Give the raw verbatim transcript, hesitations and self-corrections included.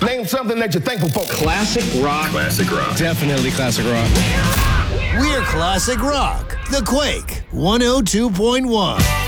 Name something that you're thankful for. Classic rock. Classic rock. Definitely classic rock. We're Classic Rock. The Quake one oh two point one.